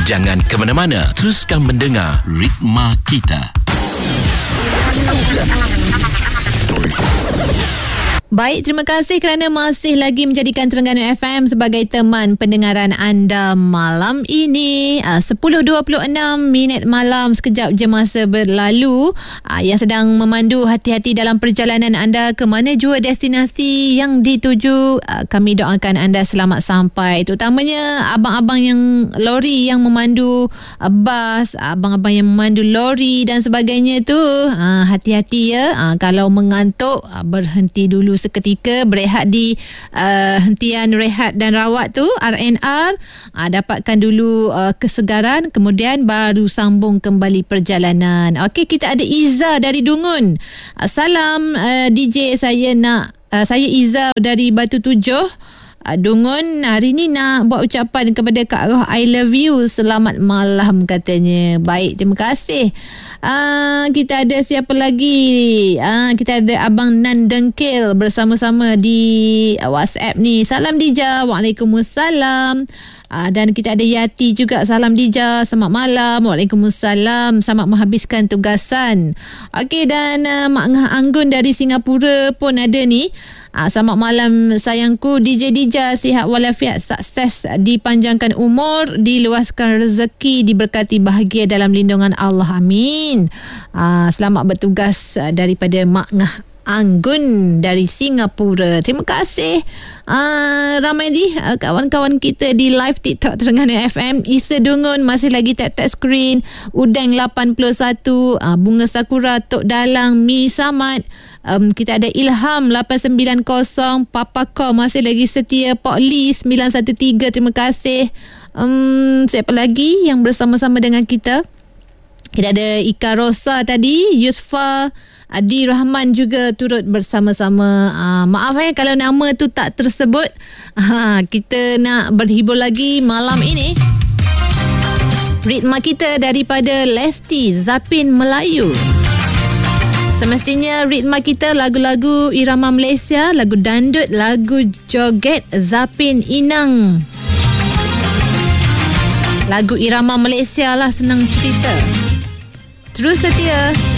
Jangan ke mana-mana. Teruskan mendengar Ritma Kita. Baik, terima kasih kerana masih lagi menjadikan Terengganu FM sebagai teman pendengaran anda malam ini. 10.26 minit malam, sekejap je masa berlalu. Yang sedang memandu, hati-hati dalam perjalanan anda ke mana jua destinasi yang dituju. Kami doakan anda selamat sampai. Terutamanya abang-abang yang lori yang memandu bas, abang-abang yang memandu lori dan sebagainya tu. Hati-hati ya. Kalau mengantuk, berhenti dulu seketika, berehat di hentian rehat dan rawat tu, RNR, dapatkan dulu kesegaran, kemudian baru sambung kembali perjalanan. Okey, kita ada Iza dari Dungun. Salam DJ, saya Iza dari Batu Tujuh, Dungun. Hari ni nak buat ucapan kepada Kak Roh, I love you, selamat malam katanya. Baik, terima kasih. Kita ada siapa lagi? Kita ada Abang Nan Dengkil bersama-sama di WhatsApp ni. Salam Dija. Waalaikumsalam. Dan kita ada Yati juga. Salam Dija, selamat malam. Waalaikumsalam. Selamat menghabiskan tugasan. Okey, dan Mak Ngah Anggun dari Singapura pun ada ni. Selamat malam sayangku, DJ Dija, sihat walafiat, sukses, dipanjangkan umur, diluaskan rezeki, diberkati bahagia dalam lindungan Allah, amin. Selamat bertugas daripada Mak Ngah Anggun dari Singapura. Terima kasih. Ramai di kawan-kawan kita di live TikTok Terengganu FM. Isa Dungun masih lagi tap-tap screen. Udang 81, Bunga Sakura, Tok Dalang, Mi Samad. Kita ada Ilham 890, Papa Ko masih lagi setia, Pok Lee 913, terima kasih. Siapa lagi yang bersama-sama dengan kita? Kita ada Ika Rosa tadi, Yusfa, Adi Rahman juga turut bersama-sama. Maaf kalau nama tu tak tersebut. Kita nak berhibur lagi malam ini. Ritma kita daripada Lesti Zapin Melayu. Semestinya ritma kita lagu-lagu irama Malaysia, lagu dandut, lagu joget Zapin Inang. Lagu irama Malaysia lah, senang cerita. Terus setia.